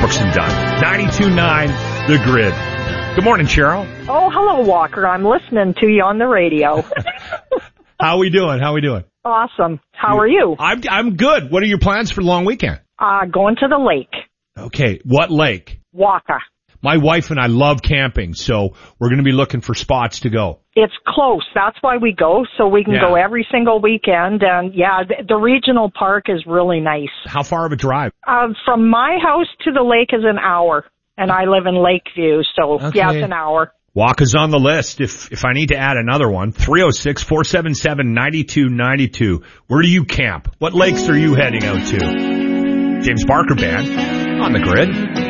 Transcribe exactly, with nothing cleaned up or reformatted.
Brooks and Dunn. ninety-two point nine The Grid. Good morning, Cheryl. Oh, hello, Walker. I'm listening to you on the radio. How we doing? How we doing? Awesome. How are you? I'm I'm good. What are your plans for the long weekend? Uh, going to the lake. Okay, what lake? Waka. My wife and I love camping, so we're going to be looking for spots to go. It's close. That's why we go, so we can Yeah. go every single weekend. And, yeah, the, the regional park is really nice. How far of a drive? Uh, from my house to the lake is an hour, and I live in Lakeview, so, Okay. yeah, it's an hour. Waka's on the list. If if I need to add another one, three oh six, four seven seven, nine two nine two. Where do you camp? What lakes are you heading out to? James Barker Band on the Grid.